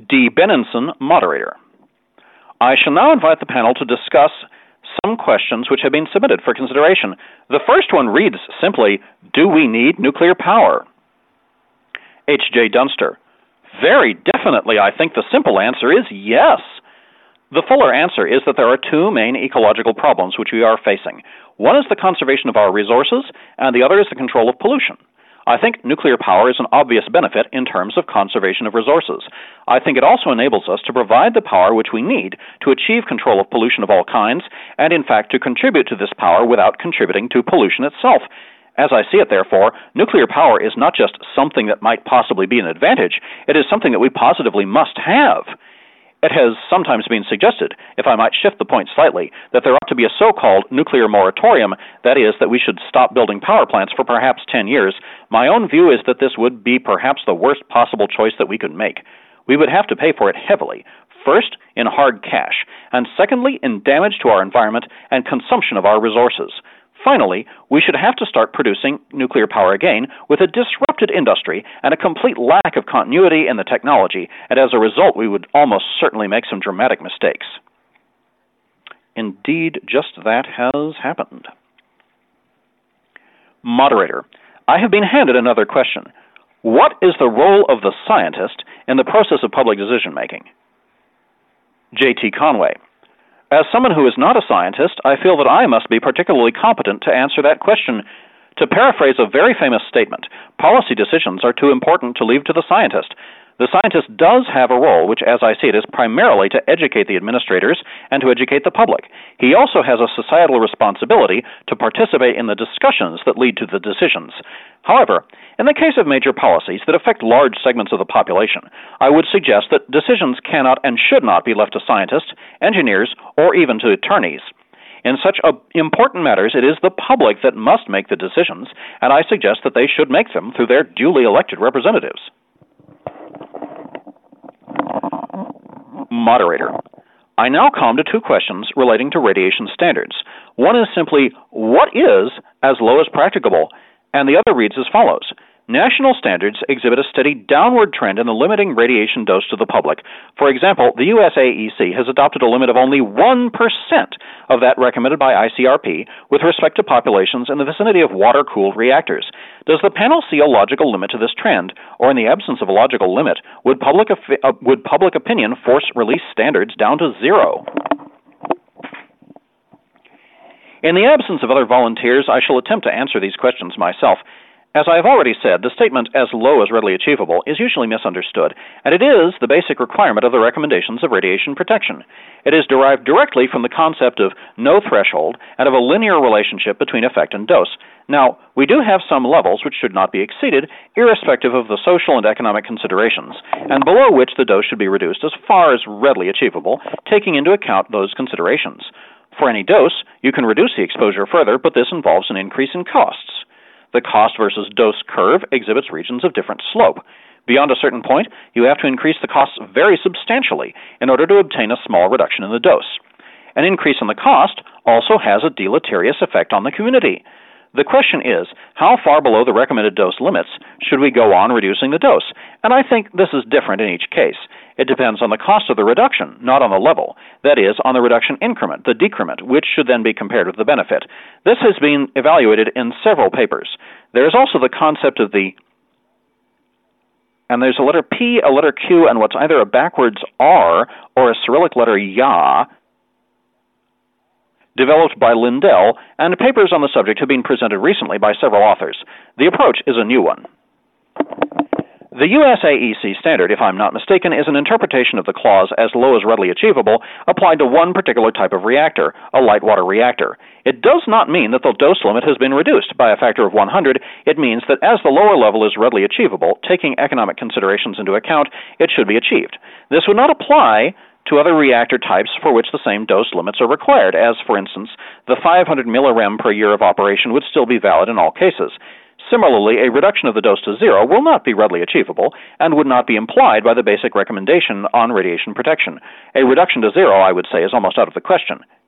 D. Benenson, moderator. I shall now invite the panel to discuss some questions which have been submitted for consideration. The first one reads simply, do we need nuclear power? H.J. Dunster. Very definitely, I think the simple answer is yes. The fuller answer is that there are two main ecological problems which we are facing. One is the conservation of our resources, and the other is the control of pollution. I think nuclear power is an obvious benefit in terms of conservation of resources. I think it also enables us to provide the power which we need to achieve control of pollution of all kinds, and in fact to contribute to this power without contributing to pollution itself. As I see it, therefore, nuclear power is not just something that might possibly be an advantage, it is something that we positively must have. It has sometimes been suggested, if I might shift the point slightly, that there ought to be a so-called nuclear moratorium, that is, that we should stop building power plants for perhaps 10 years. My own view is that this would be perhaps the worst possible choice that we could make. We would have to pay for it heavily, first in hard cash, and secondly in damage to our environment and consumption of our resources. Finally, we should have to start producing nuclear power again with a disrupted industry and a complete lack of continuity in the technology, and as a result, we would almost certainly make some dramatic mistakes. Indeed, just that has happened. Moderator, I have been handed another question. What is the role of the scientist in the process of public decision-making? J.T. Conway. As someone who is not a scientist, I feel that I must be particularly competent to answer that question. To paraphrase a very famous statement, policy decisions are too important to leave to the scientist. The scientist does have a role, which, as I see it, is primarily to educate the administrators and to educate the public. He also has a societal responsibility to participate in the discussions that lead to the decisions. However, in the case of major policies that affect large segments of the population, I would suggest that decisions cannot and should not be left to scientists, engineers, or even to attorneys. In such important matters, it is the public that must make the decisions, and I suggest that they should make them through their duly elected representatives. Moderator, I now come to two questions relating to radiation standards. One is simply, what is as low as practicable? And the other reads as follows. National standards exhibit a steady downward trend in the limiting radiation dose to the public. For example, the USAEC has adopted a limit of only 1% of that recommended by ICRP with respect to populations in the vicinity of water-cooled reactors. Does the panel see a logical limit to this trend, or in the absence of a logical limit, would public opinion force release standards down to 0? In the absence of other volunteers, I shall attempt to answer these questions myself. As I have already said, the statement, as low as readily achievable, is usually misunderstood, and it is the basic requirement of the recommendations of radiation protection. It is derived directly from the concept of no threshold and of a linear relationship between effect and dose. Now, we do have some levels which should not be exceeded, irrespective of the social and economic considerations, and below which the dose should be reduced as far as readily achievable, taking into account those considerations. For any dose, you can reduce the exposure further, but this involves an increase in costs. The cost versus dose curve exhibits regions of different slope. Beyond a certain point, you have to increase the costs very substantially in order to obtain a small reduction in the dose. An increase in the cost also has a deleterious effect on the community. The question is, how far below the recommended dose limits should we go on reducing the dose? And I think this is different in each case. It depends on the cost of the reduction, not on the level. That is, on the reduction increment, the decrement, which should then be compared with the benefit. This has been evaluated in several papers. There is also the concept of and there's a letter P, a letter Q, and what's either a backwards R or a Cyrillic letter Ya, developed by Lindell, and papers on the subject have been presented recently by several authors. The approach is a new one. The USAEC standard, if I'm not mistaken, is an interpretation of the clause as low as readily achievable applied to one particular type of reactor, a light water reactor. It does not mean that the dose limit has been reduced by a factor of 100. It means that as the lower level is readily achievable, taking economic considerations into account, it should be achieved. This would not apply to other reactor types for which the same dose limits are required, as, for instance, the 500 millirem per year of operation would still be valid in all cases. Similarly, a reduction of the dose to 0 will not be readily achievable and would not be implied by the basic recommendation on radiation protection. A reduction to 0, I would say, is almost out of the question.